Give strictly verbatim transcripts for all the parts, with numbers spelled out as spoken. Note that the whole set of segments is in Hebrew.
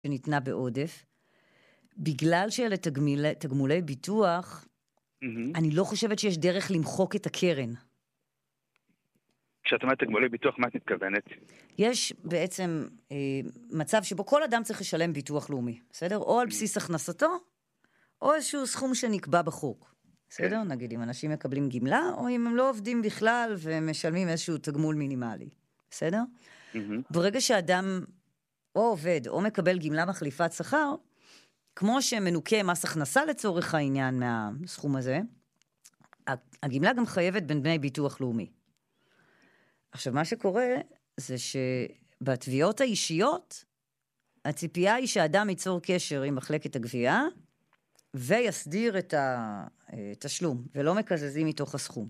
שניתנה בעודף, בגלל שאלה תגמולי, תגמולי ביטוח, Mm-hmm. אני לא חושבת שיש דרך למחוק את הקרן. כשאת אומרת תגמולי ביטוח, מה את מתכוונת? יש בעצם אה, מצב שבו כל אדם צריך לשלם ביטוח לאומי, בסדר? או על בסיס הכנסתו, או איזשהו סכום שנקבע בחוק. בסדר? כן. נגיד, אם אנשים מקבלים גמלה, או אם הם לא עובדים בכלל ומשלמים איזשהו תגמול מינימלי. בסדר? Mm-hmm. ברגע שאדם או עובד או מקבל גמלה מחליפת שכר, כמו שמנוקה מס הכנסה לצורך העניין מהסכום הזה, הגמלה גם חייבת בין בני ביטוח לאומי. עכשיו, מה שקורה זה שבתביעות האישיות, הציפייה היא שהאדם ייצור קשר עם מחלקת הגבייה, ויסדיר את התשלום, ולא מקזזים מתוך הסכום.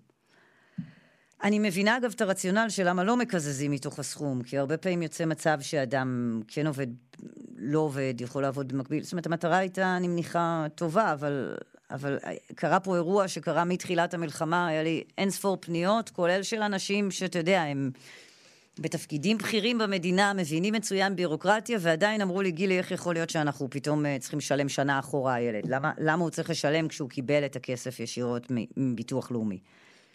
אני מבינה אגב את הרציונל של למה לא מקזזים מתוך הסכום, כי הרבה פעמים יוצא מצב שאדם כן עובד, לא עובד, יכול לעבוד במקביל. זאת אומרת, המטרה הייתה, אני מניחה, טובה, אבל, אבל קרה פה אירוע שקרה מתחילת המלחמה, היה לי אין ספור פניות, כולל של אנשים שאתה יודע, הם בתפקידים בכירים במדינה, מבינים מצוין בירוקרטיה, ועדיין אמרו לי, גילי, איך יכול להיות שאנחנו פתאום צריכים לשלם שנה אחורה הילד? למה, למה הוא צריך לשלם כשהוא קיבל את הכסף ישירות מביטוח לאומי? Mm-hmm.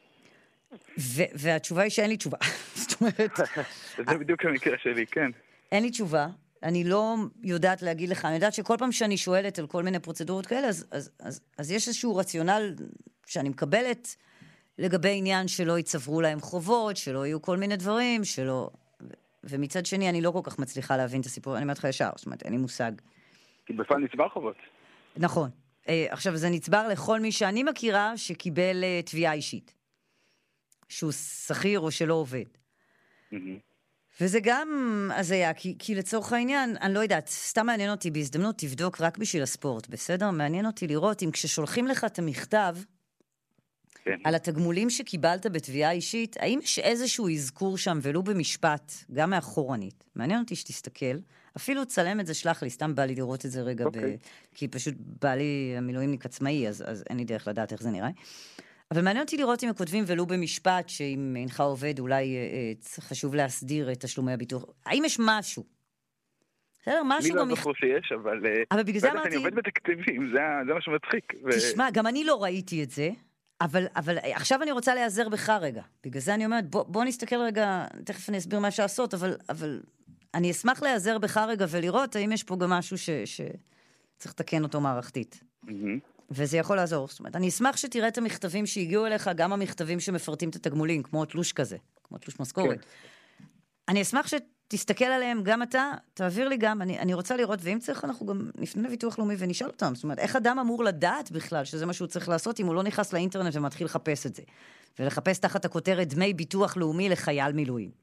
ו- והתשובה היא שאין לי תשובה. זאת אומרת... זה בדיוק המקרה שלי, כן. אין לי תשובה. אני לא יודעת להגיד לך, אני יודעת שכל פעם שאני שואלת על כל מיני פרוצדורות כאלה, אז, אז, אז, אז יש איזשהו רציונל שאני מקבלת לגבי עניין שלא יצברו להם חובות, שלא יהיו כל מיני דברים, שלא... ו- ומצד שני, אני לא כל כך מצליחה להבין את הסיפור, אני אומרת לך ישר, זאת אומרת, אין לי מושג. כי בפעל נצבר חובות. נכון. אה, עכשיו, זה נצבר לכל מי שאני מכירה שקיבל אה, תביעה אישית. שהוא שכיר או שלא עובד. Mm-hmm. וזה גם הזיה, כי, כי לצורך העניין, אני לא יודעת, סתם מעניין אותי בהזדמנות, תבדוק רק בשביל הספורט, בסדר? מעניין אותי לראות אם כששולחים לך את המכתב, כן. על התגמולים שקיבלת בתביעה אישית, האם יש איזשהו אזכור שם, ולו במשפט, גם מאחורנית? מעניין אותי שתסתכל, אפילו צלם את זה, שלח לי, סתם בא לי לראות את זה רגע, okay. ב... כי פשוט בא לי המילואימניק עצמאי, אז, אז אין לי דרך לדעת איך זה נראה. אבל מעניין אותי לראות אם הם כותבים ולו במשפט, שאם אינך עובד, אולי אה, חשוב להסדיר את תשלומי הביטוח. האם יש משהו? בסדר, משהו אני במכ... לא זוכר שיש, אבל... אבל בגלל זה אמרתי... אני עובד בתקציבים, זה, זה מה שמצחיק. ו... תשמע, גם אני לא ראיתי את זה, אבל, אבל עכשיו אני רוצה להיעזר בך רגע. בגלל זה אני אומרת, בוא, בוא נסתכל רגע, תכף אני אסביר מה אפשר לעשות, אבל, אבל אני אשמח להיעזר בך רגע ולראות האם יש פה גם משהו ש, שצריך לתקן אותו מערכתית. Mm-hmm. וזה יכול לעזור. זאת אומרת, אני אשמח שתראה את המכתבים שהגיעו אליך, גם המכתבים שמפרטים את התגמולים, כמו תלוש כזה, כמו תלוש משכורת. כן. אני אשמח שתסתכל עליהם גם אתה, תעביר לי גם, אני, אני רוצה לראות, ואם צריך אנחנו גם נפנה לביטוח לאומי ונשאל אותם. זאת אומרת, איך אדם אמור לדעת בכלל שזה מה שהוא צריך לעשות, אם הוא לא נכנס לאינטרנט ומתחיל לחפש את זה, ולחפש תחת הכותרת דמי ביטוח לאומי לחייל מילואים.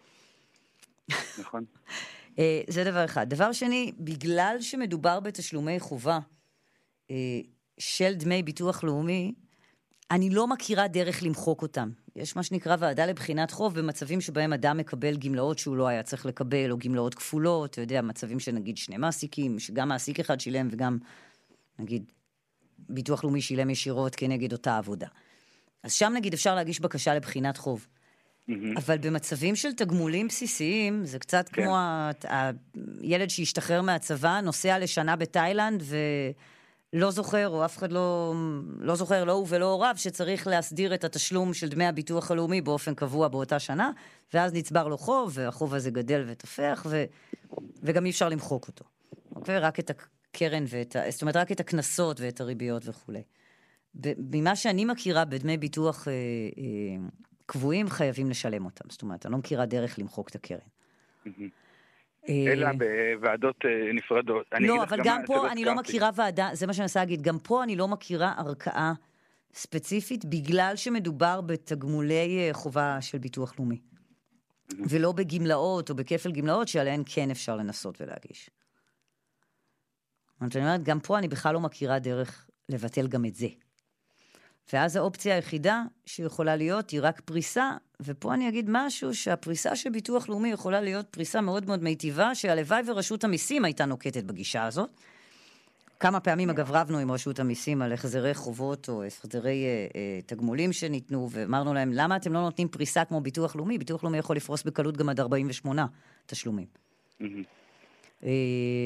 נכון. זה דבר אחד. דבר שני, בגלל שמדובר בתשלומי חובה, של דמי ביטוח לאומי, אני לא מכירה דרך למחוק אותם. יש מה שנקרא ועדה לבחינת חוב, במצבים שבהם אדם מקבל גמלאות שהוא לא היה צריך לקבל, או גמלאות כפולות, אתה יודע, מצבים שנגיד שני מעסיקים, שגם מעסיק אחד שילם, וגם, נגיד, ביטוח לאומי שילם ישירות כנגד אותה עבודה. אז שם נגיד אפשר להגיש בקשה לבחינת חוב. Mm-hmm. אבל במצבים של תגמולים בסיסיים, זה קצת כן. כמו ה- הילד שהשתחרר מהצבא, נוסע לשנה בתאילנד, ו... לא זוכר, או אף אחד לא, לא זוכר, לא הוא ולא הוריו, שצריך להסדיר את התשלום של דמי הביטוח הלאומי באופן קבוע באותה שנה, ואז נצבר לו חוב, והחוב הזה גדל ותפח, ו, וגם אי אפשר למחוק אותו. אוקיי? רק את הקרן, ואת ה, זאת אומרת, רק את הכנסות ואת הריביות וכו'. ממה שאני מכירה בדמי ביטוח אה, אה, קבועים, חייבים לשלם אותם. זאת אומרת, אני לא מכירה דרך למחוק את הקרן. אלא בוועדות נפרדות. לא, אבל גם פה אני לא מכירה ועדה, זה מה שאני אנסה להגיד, גם פה אני לא מכירה ערכאה ספציפית, בגלל שמדובר בתגמולי חובה של ביטוח לאומי. ולא בגמלאות או בכפל גמלאות, שעליהן כן אפשר לנסות ולהגיש. אני אומרת, גם פה אני בכלל לא מכירה דרך לבטל גם את זה. ואז האופציה היחידה שיכולה להיות היא רק פריסה, ופה אני אגיד משהו שהפריסה של ביטוח לאומי יכולה להיות פריסה מאוד מאוד מיטיבה, שהלוואי ורשות המיסים הייתה נוקטת בגישה הזאת. כמה פעמים אגב רבנו עם רשות המיסים על החזרי חובות או החזרי אה, אה, תגמולים שניתנו, ואמרנו להם, למה אתם לא נותנים פריסה כמו ביטוח לאומי? ביטוח לאומי יכול לפרוס בקלות גם עד ארבעים ושמונה תשלומים. אה,